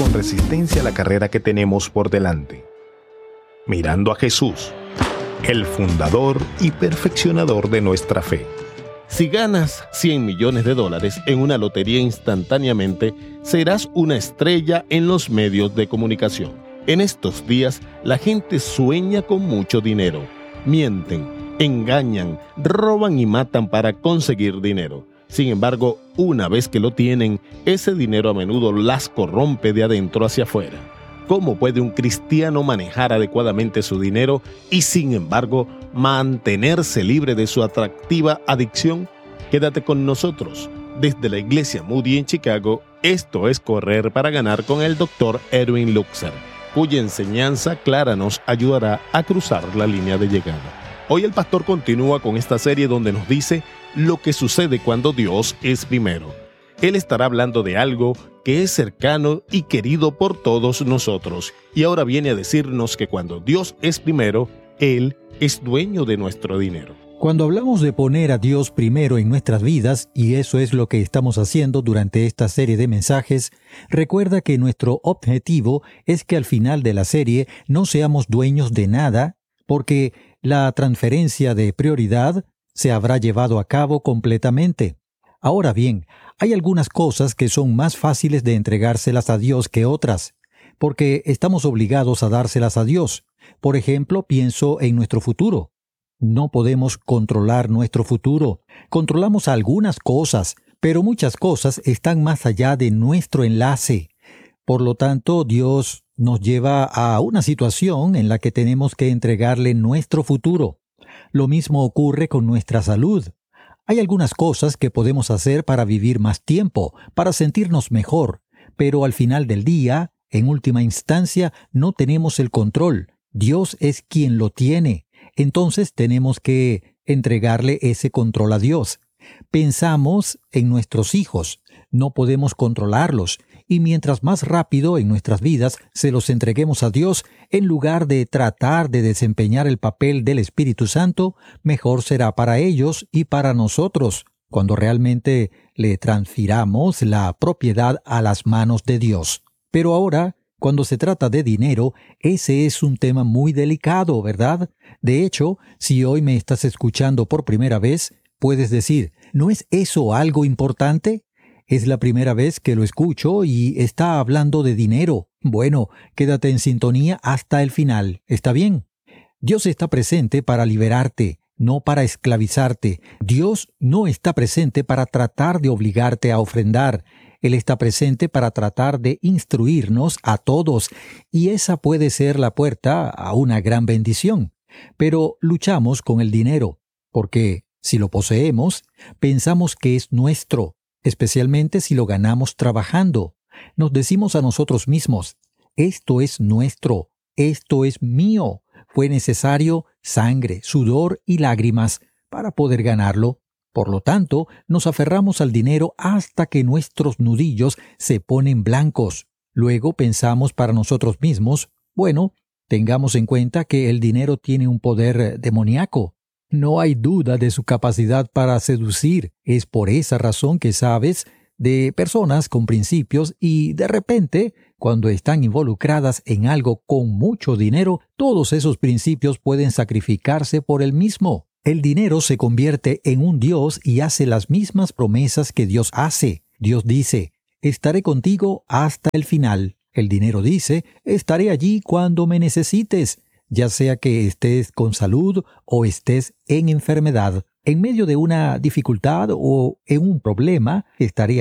con resistencia la carrera que tenemos por delante, mirando a Jesús, el fundador y perfeccionador de nuestra fe. Si ganas $100 millones en una lotería instantáneamente, serás una estrella en los medios de comunicación. En estos días, la gente sueña con mucho dinero. Mienten, engañan, roban y matan para conseguir dinero. Sin embargo, una vez que lo tienen, ese dinero a menudo las corrompe de adentro hacia afuera. ¿Cómo puede un cristiano manejar adecuadamente su dinero y, sin embargo, mantenerse libre de su atractiva adicción? Quédate con nosotros. Desde la Iglesia Moody en Chicago, esto es Correr para Ganar con el Dr. Erwin Lutzer, cuya enseñanza clara nos ayudará a cruzar la línea de llegada. Hoy el pastor continúa con esta serie donde nos dice lo que sucede cuando Dios es primero. Él estará hablando de algo que es cercano y querido por todos nosotros. Y ahora viene a decirnos que cuando Dios es primero, Él es dueño de nuestro dinero. Cuando hablamos de poner a Dios primero en nuestras vidas, y eso es lo que estamos haciendo durante esta serie de mensajes, recuerda que nuestro objetivo es que al final de la serie no seamos dueños de nada, porque la transferencia de prioridad se habrá llevado a cabo completamente. Ahora bien, hay algunas cosas que son más fáciles de entregárselas a Dios que otras, porque estamos obligados a dárselas a Dios. Por ejemplo, pienso en nuestro futuro. No podemos controlar nuestro futuro. Controlamos algunas cosas, pero muchas cosas están más allá de nuestro enlace. Por lo tanto, Dios nos lleva a una situación en la que tenemos que entregarle nuestro futuro. Lo mismo ocurre con nuestra salud. Hay algunas cosas que podemos hacer para vivir más tiempo, para sentirnos mejor, pero al final del día, en última instancia, no tenemos el control. Dios es quien lo tiene. Entonces tenemos que entregarle ese control a Dios. Pensamos en nuestros hijos. No podemos controlarlos. Y mientras más rápido en nuestras vidas se los entreguemos a Dios, en lugar de tratar de desempeñar el papel del Espíritu Santo, mejor será para ellos y para nosotros, cuando realmente le transfiramos la propiedad a las manos de Dios. Pero ahora, cuando se trata de dinero, ese es un tema muy delicado, ¿verdad? De hecho, si hoy me estás escuchando por primera vez, puedes decir, ¿no es eso algo importante? Es la primera vez que lo escucho y está hablando de dinero. Bueno, quédate en sintonía hasta el final. ¿Está bien? Dios está presente para liberarte, no para esclavizarte. Dios no está presente para tratar de obligarte a ofrendar. Él está presente para tratar de instruirnos a todos, y esa puede ser la puerta a una gran bendición. Pero luchamos con el dinero, porque si lo poseemos, pensamos que es nuestro, especialmente si lo ganamos trabajando. Nos decimos a nosotros mismos, esto es nuestro, esto es mío. Fue necesario sangre, sudor y lágrimas para poder ganarlo. Por lo tanto, nos aferramos al dinero hasta que nuestros nudillos se ponen blancos. Luego pensamos para nosotros mismos, bueno, tengamos en cuenta que el dinero tiene un poder demoníaco. No hay duda de su capacidad para seducir. Es por esa razón que sabes de personas con principios y de repente, cuando están involucradas en algo con mucho dinero, todos esos principios pueden sacrificarse por el mismo. El dinero se convierte en un Dios y hace las mismas promesas que Dios hace. Dios dice, estaré contigo hasta el final. El dinero dice, estaré allí cuando me necesites, ya sea que estés con salud o estés en enfermedad. En medio de una dificultad o en un problema, estaré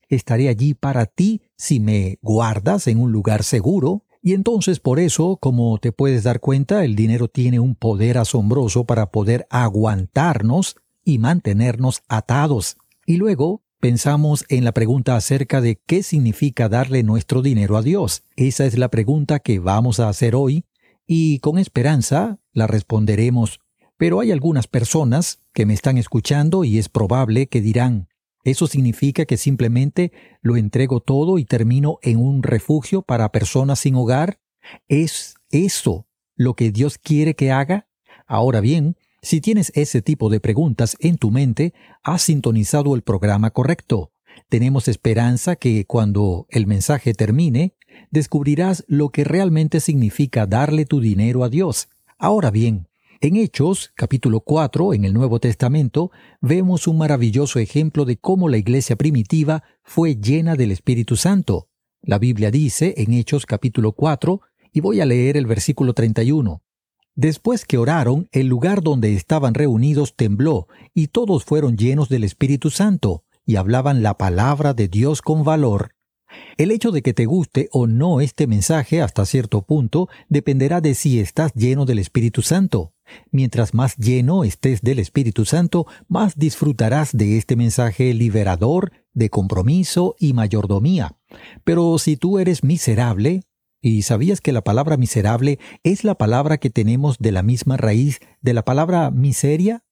allí para ti si me guardas en un lugar seguro. Y entonces por eso, como te puedes dar cuenta, el dinero tiene un poder asombroso para poder aguantarnos y mantenernos atados. Y luego pensamos en la pregunta acerca de qué significa darle nuestro dinero a Dios. Esa es la pregunta que vamos a hacer hoy y con esperanza la responderemos. Pero hay algunas personas que me están escuchando y es probable que dirán, ¿eso significa que simplemente lo entrego todo y termino en un refugio para personas sin hogar? ¿Es eso lo que Dios quiere que haga? Ahora bien, si tienes ese tipo de preguntas en tu mente, has sintonizado el programa correcto. Tenemos esperanza que cuando el mensaje termine, descubrirás lo que realmente significa darle tu dinero a Dios. Ahora bien, en Hechos, capítulo 4, en el Nuevo Testamento, vemos un maravilloso ejemplo de cómo la iglesia primitiva fue llena del Espíritu Santo. La Biblia dice en Hechos capítulo 4, y voy a leer el versículo 31. Después que oraron, el lugar donde estaban reunidos tembló, y todos fueron llenos del Espíritu Santo, y hablaban la palabra de Dios con valor. El hecho de que te guste o no este mensaje hasta cierto punto dependerá de si estás lleno del Espíritu Santo. Mientras más lleno estés del Espíritu Santo, más disfrutarás de este mensaje liberador, de compromiso y mayordomía. Pero si tú eres miserable, ¿y sabías que la palabra miserable es la palabra que tenemos de la misma raíz de la palabra miseria?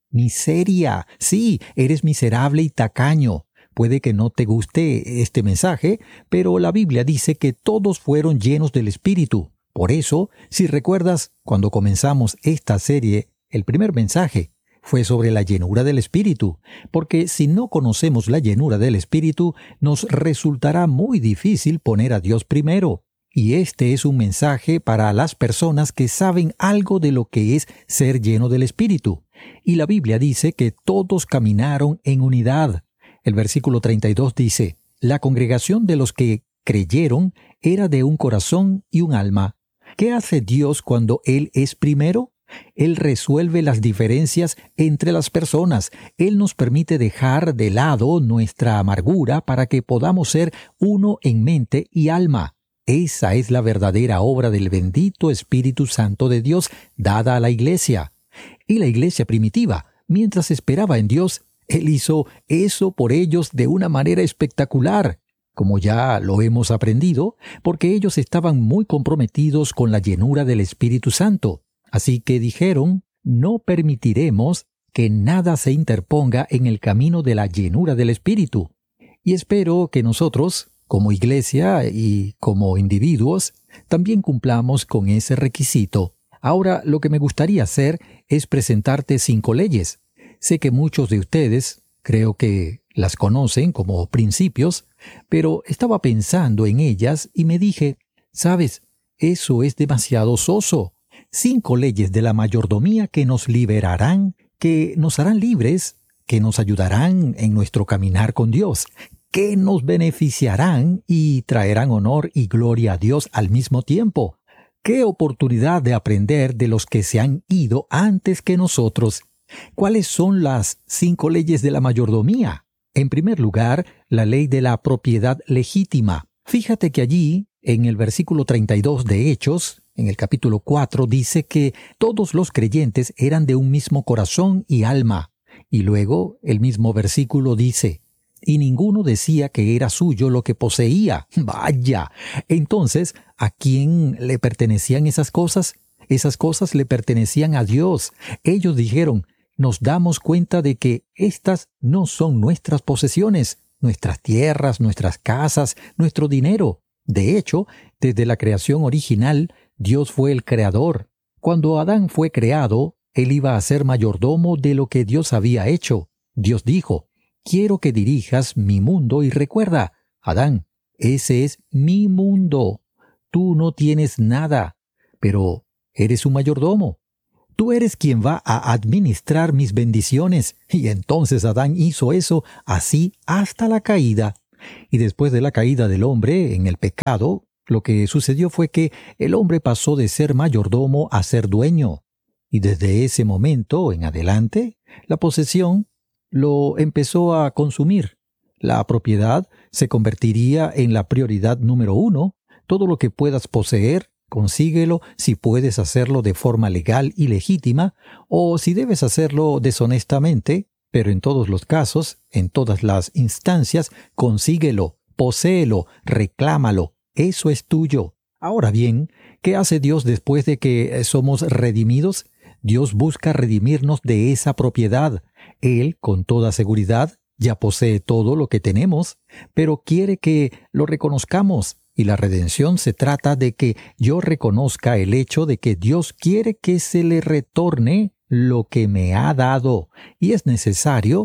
Miseria. Sí, eres miserable y tacaño. Puede que no te guste este mensaje, pero la Biblia dice que todos fueron llenos del Espíritu. Por eso, si recuerdas, cuando comenzamos esta serie, el primer mensaje fue sobre la llenura del Espíritu, porque si no conocemos la llenura del Espíritu, nos resultará muy difícil poner a Dios primero. Y este es un mensaje para las personas que saben algo de lo que es ser lleno del Espíritu. Y la Biblia dice que todos caminaron en unidad. El versículo 32 dice, la congregación de los que creyeron era de un corazón y un alma. ¿Qué hace Dios cuando Él es primero? Él resuelve las diferencias entre las personas. Él nos permite dejar de lado nuestra amargura para que podamos ser uno en mente y alma. Esa es la verdadera obra del bendito Espíritu Santo de Dios dada a la iglesia. Y la iglesia primitiva, mientras esperaba en Dios, Él hizo eso por ellos de una manera espectacular, como ya lo hemos aprendido, porque ellos estaban muy comprometidos con la llenura del Espíritu Santo. Así que dijeron, no permitiremos que nada se interponga en el camino de la llenura del Espíritu. Y espero que nosotros, como iglesia y como individuos, también cumplamos con ese requisito. Ahora, lo que me gustaría hacer es presentarte 5 leyes. Sé que muchos de ustedes creo que las conocen como principios, pero estaba pensando en ellas y me dije, ¿sabes? Eso es demasiado soso. 5 leyes de la mayordomía que nos liberarán, que nos harán libres, que nos ayudarán en nuestro caminar con Dios, que nos beneficiarán y traerán honor y gloria a Dios al mismo tiempo. ¡Qué oportunidad de aprender de los que se han ido antes que nosotros! ¿Cuáles son las 5 leyes de la mayordomía? En primer lugar, la ley de la propiedad legítima. Fíjate que allí, en el versículo 32 de Hechos, en el capítulo 4, dice que todos los creyentes eran de un mismo corazón y alma. Y luego, el mismo versículo dice, y ninguno decía que era suyo lo que poseía. ¡Vaya! Entonces, ¿a quién le pertenecían esas cosas? Esas cosas le pertenecían a Dios. Ellos dijeron, nos damos cuenta de que estas no son nuestras posesiones, nuestras tierras, nuestras casas, nuestro dinero. De hecho, desde la creación original, Dios fue el creador. Cuando Adán fue creado, él iba a ser mayordomo de lo que Dios había hecho. Dios dijo, quiero que dirijas mi mundo y recuerda, Adán, ese es mi mundo. Tú no tienes nada, pero eres un mayordomo. Tú eres quien va a administrar mis bendiciones. Y entonces Adán hizo eso así hasta la caída. Y después de la caída del hombre en el pecado, lo que sucedió fue que el hombre pasó de ser mayordomo a ser dueño. Y desde ese momento en adelante, la posesión lo empezó a consumir. La propiedad se convertiría en la prioridad número 1. Todo lo que puedas poseer, consíguelo si puedes hacerlo de forma legal y legítima, o si debes hacerlo deshonestamente, pero en todos los casos, en todas las instancias, consíguelo, poséelo, reclámalo, eso es tuyo. Ahora bien, ¿qué hace Dios después de que somos redimidos? Dios busca redimirnos de esa propiedad. Él, con toda seguridad, ya posee todo lo que tenemos, pero quiere que lo reconozcamos. Y la redención se trata de que yo reconozca el hecho de que Dios quiere que se le retorne lo que me ha dado. Y es necesario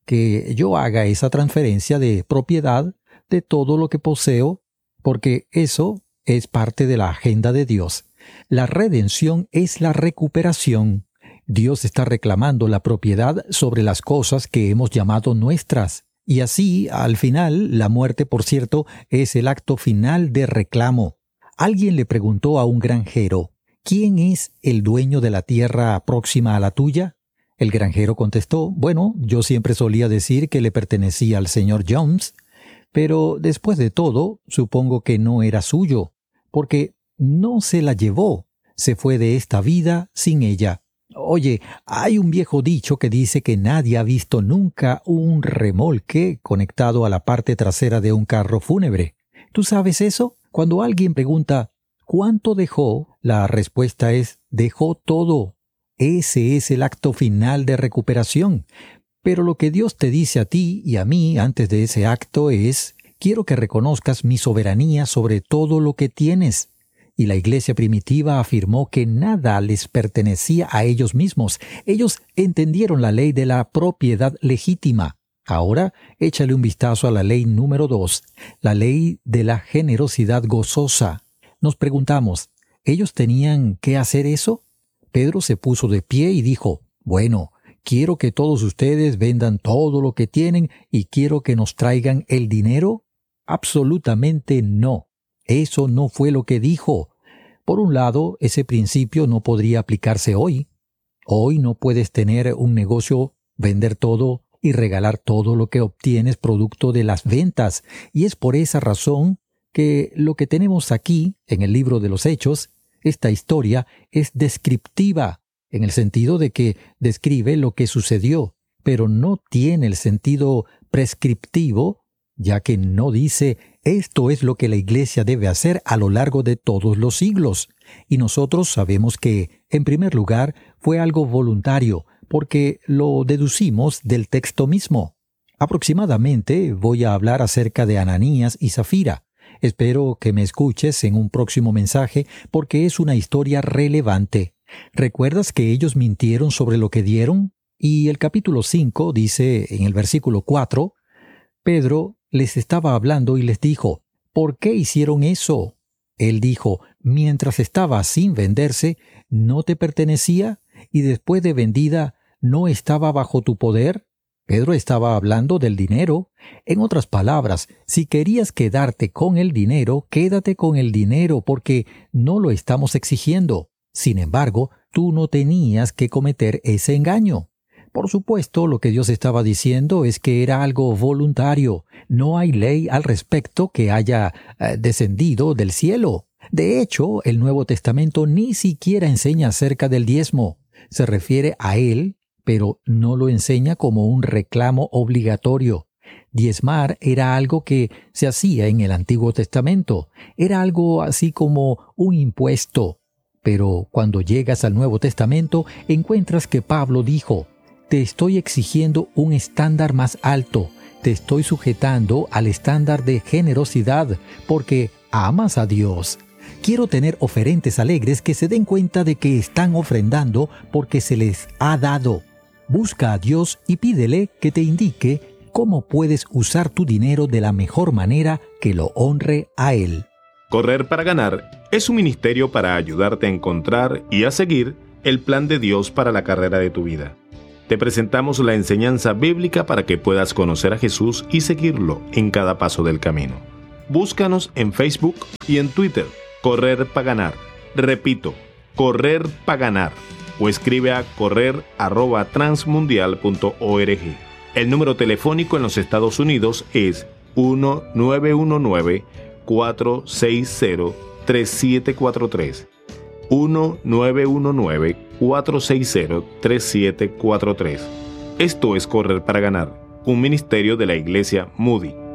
que yo haga esa transferencia de propiedad de todo lo que poseo, porque eso es parte de la agenda de Dios. La redención es la recuperación. Dios está reclamando la propiedad sobre las cosas que hemos llamado nuestras. Y así, al final, la muerte, por cierto, es el acto final de reclamo. Alguien le preguntó a un granjero, ¿quién es el dueño de la tierra próxima a la tuya? El granjero contestó, bueno, yo siempre solía decir que le pertenecía al señor Jones, pero después de todo, supongo que no era suyo, porque no se la llevó, se fue de esta vida sin ella. Oye, hay un viejo dicho que dice que nadie ha visto nunca un remolque conectado a la parte trasera de un carro fúnebre. ¿Tú sabes eso? Cuando alguien pregunta, ¿cuánto dejó? La respuesta es, dejó todo. Ese es el acto final de recuperación. Pero lo que Dios te dice a ti y a mí antes de ese acto es, quiero que reconozcas mi soberanía sobre todo lo que tienes. Y la iglesia primitiva afirmó que nada les pertenecía a ellos mismos. Ellos entendieron la ley de la propiedad legítima. Ahora, échale un vistazo a la ley número 2, la ley de la generosidad gozosa. Nos preguntamos, ¿ellos tenían que hacer eso? Pedro se puso de pie y dijo, bueno, quiero que todos ustedes vendan todo lo que tienen y quiero que nos traigan el dinero. Absolutamente no. Eso no fue lo que dijo. Por un lado, ese principio no podría aplicarse hoy. Hoy no puedes tener un negocio, vender todo y regalar todo lo que obtienes producto de las ventas. Y es por esa razón que lo que tenemos aquí, en el libro de los Hechos, esta historia es descriptiva, en el sentido de que describe lo que sucedió, pero no tiene el sentido prescriptivo, ya que no dice, esto es lo que la iglesia debe hacer a lo largo de todos los siglos. Y nosotros sabemos que, en primer lugar, fue algo voluntario, porque lo deducimos del texto mismo. Aproximadamente voy a hablar acerca de Ananías y Zafira. Espero que me escuches en un próximo mensaje, porque es una historia relevante. ¿Recuerdas que ellos mintieron sobre lo que dieron? Y el capítulo 5 dice, en el versículo 4, Pedro les estaba hablando y les dijo, ¿por qué hicieron eso? Él dijo, mientras estaba sin venderse, ¿no te pertenecía? Y después de vendida, ¿no estaba bajo tu poder? Pedro estaba hablando del dinero. En otras palabras, si querías quedarte con el dinero, quédate con el dinero porque no lo estamos exigiendo. Sin embargo, tú no tenías que cometer ese engaño. Por supuesto, lo que Dios estaba diciendo es que era algo voluntario. No hay ley al respecto que haya descendido del cielo. De hecho, el Nuevo Testamento ni siquiera enseña acerca del diezmo. Se refiere a él, pero no lo enseña como un reclamo obligatorio. Diezmar era algo que se hacía en el Antiguo Testamento. Era algo así como un impuesto. Pero cuando llegas al Nuevo Testamento, encuentras que Pablo dijo, te estoy exigiendo un estándar más alto. Te estoy sujetando al estándar de generosidad porque amas a Dios. Quiero tener oferentes alegres que se den cuenta de que están ofrendando porque se les ha dado. Busca a Dios y pídele que te indique cómo puedes usar tu dinero de la mejor manera que lo honre a Él. Correr para ganar es un ministerio para ayudarte a encontrar y a seguir el plan de Dios para la carrera de tu vida. Te presentamos la enseñanza bíblica para que puedas conocer a Jesús y seguirlo en cada paso del camino. Búscanos en Facebook y en Twitter, Correr para Ganar. Repito, Correr para Ganar. O escribe a correr@transmundial.org. El número telefónico en los Estados Unidos es 1-919-460-3743. 1-919-460-3743. Esto es Correr para Ganar, un ministerio de la Iglesia Moody.